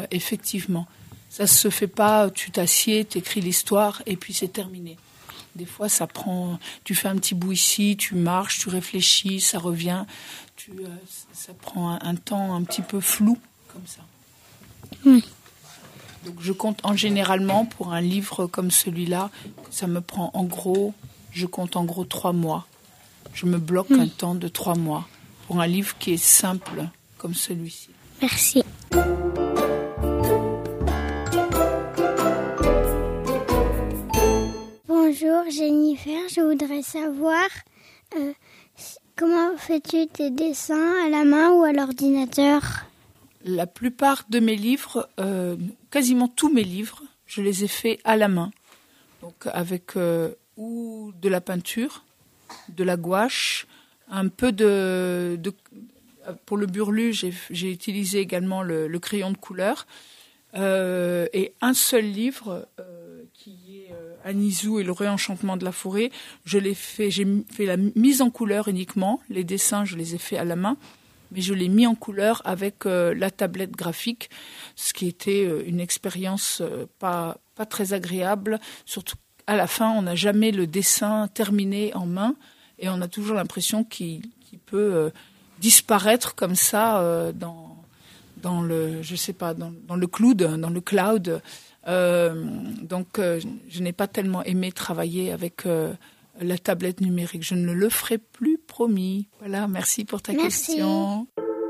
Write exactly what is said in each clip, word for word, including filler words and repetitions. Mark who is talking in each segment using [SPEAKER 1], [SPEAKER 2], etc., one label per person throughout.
[SPEAKER 1] effectivement. Ça se fait pas, tu t'assieds, tu écris l'histoire et puis c'est terminé. Des fois, ça prend, tu fais un petit bout ici, tu marches, tu réfléchis, ça revient. Tu, euh, ça prend un, un temps un petit peu flou, comme ça.
[SPEAKER 2] Oui.
[SPEAKER 1] Donc, je compte en généralement, pour un livre comme celui-là, ça me prend en gros, je compte en gros trois mois. Je me bloque oui. un temps de trois mois pour un livre qui est simple, comme celui-ci.
[SPEAKER 2] Merci. Bonjour Jennifer, je voudrais savoir euh, comment fais-tu tes dessins, à la main ou à l'ordinateur ?
[SPEAKER 1] La plupart de mes livres, euh, quasiment tous mes livres, je les ai faits à la main. Donc avec euh, ou de la peinture, de la gouache, un peu de... de pour le Burlu, j'ai, j'ai utilisé également le, le crayon de couleur. Euh, et un seul livre euh, qui est euh, Anisou et le réenchantement de la forêt, je l'ai fait, j'ai fait la mise en couleur uniquement. Les dessins, je les ai faits à la main, mais je l'ai mis en couleur avec euh, la tablette graphique, ce qui était euh, une expérience euh, pas pas très agréable. Surtout à la fin, on n'a jamais le dessin terminé en main et on a toujours l'impression qu'il, qu'il peut euh, disparaître comme ça euh, dans dans le je sais pas dans, dans le cloud dans le cloud euh, donc euh, je n'ai pas tellement aimé travailler avec euh, la tablette numérique. Je ne le ferai plus, promis. Voilà, merci pour ta
[SPEAKER 2] merci.
[SPEAKER 1] question.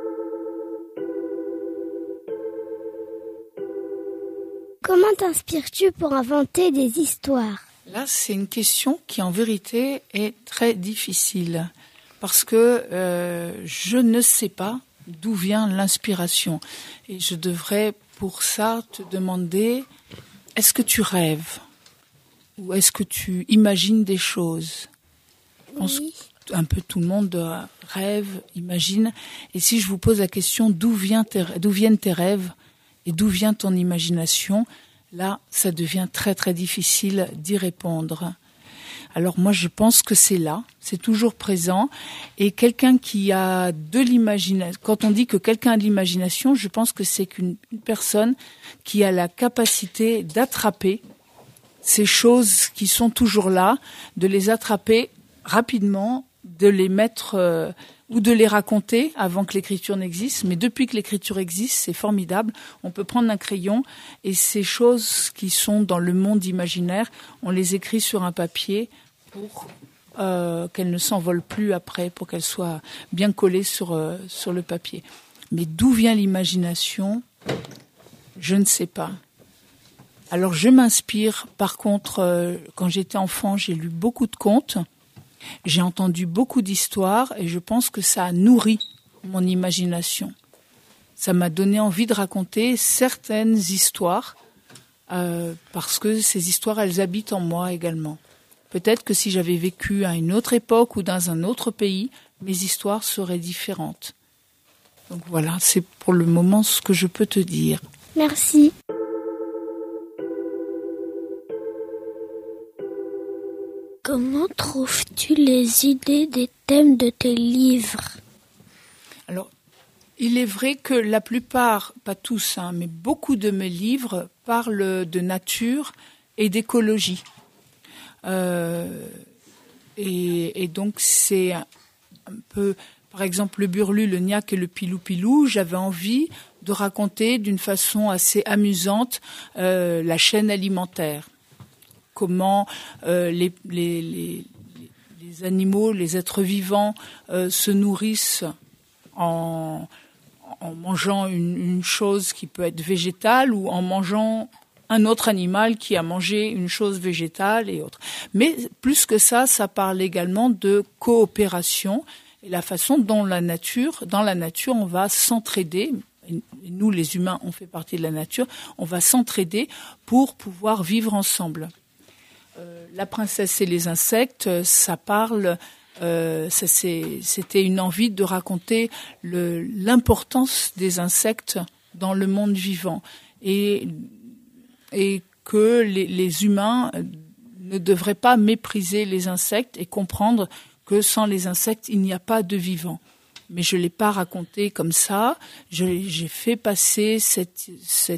[SPEAKER 2] Comment t'inspires-tu pour inventer des histoires ?
[SPEAKER 1] Là, c'est une question qui en vérité est très difficile parce que euh, je ne sais pas d'où vient l'inspiration. Et je devrais, pour ça, te demander, est-ce que tu rêves ? Ou est-ce que tu imagines des choses ? Je pense
[SPEAKER 2] oui.
[SPEAKER 1] que un peu tout le monde rêve, imagine. Et si je vous pose la question, d'où, vient tes, d'où viennent tes rêves et d'où vient ton imagination ? Là, ça devient très très difficile d'y répondre. Alors moi, je pense que c'est là, c'est toujours présent. Et quelqu'un qui a de l'imagination, quand on dit que quelqu'un a de l'imagination, je pense que c'est qu'une une personne qui a la capacité d'attraper ces choses qui sont toujours là, de les attraper rapidement, de les mettre euh, ou de les raconter avant que l'écriture n'existe. Mais depuis que l'écriture existe, c'est formidable. On peut prendre un crayon et ces choses qui sont dans le monde imaginaire, on les écrit sur un papier pour euh, qu'elles ne s'envolent plus après, pour qu'elles soient bien collées sur, euh, sur le papier. Mais d'où vient l'imagination ? Je ne sais pas. Alors je m'inspire, par contre, euh, quand j'étais enfant, j'ai lu beaucoup de contes, j'ai entendu beaucoup d'histoires et je pense que ça a nourri mon imagination. Ça m'a donné envie de raconter certaines histoires euh, parce que ces histoires, elles habitent en moi également. Peut-être que si j'avais vécu à une autre époque ou dans un autre pays, mes histoires seraient différentes. Donc voilà, c'est pour le moment ce que je peux te dire.
[SPEAKER 2] Merci. Comment trouves-tu les idées des thèmes de tes livres ?
[SPEAKER 1] Alors, il est vrai que la plupart, pas tous, hein, mais beaucoup de mes livres parlent de nature et d'écologie. Euh, et, et donc, c'est un, un peu, par exemple, le Burlu, le Gnac et le Pilou-Pilou, j'avais envie de raconter d'une façon assez amusante euh, la chaîne alimentaire. Comment euh, les, les, les, les animaux, les êtres vivants euh, se nourrissent en, en mangeant une, une chose qui peut être végétale ou en mangeant un autre animal qui a mangé une chose végétale et autres. Mais plus que ça, ça parle également de coopération et la façon dont la nature, dans la nature, on va s'entraider. Et nous, les humains, on fait partie de la nature. On va s'entraider pour pouvoir vivre ensemble. Euh, la princesse et les insectes, ça parle, euh, ça, c'est, c'était une envie de raconter le, l'importance des insectes dans le monde vivant et, et que les, les humains ne devraient pas mépriser les insectes et comprendre que sans les insectes, il n'y a pas de vivant. Mais je l'ai pas raconté comme ça. Je, j'ai fait passer cette, cette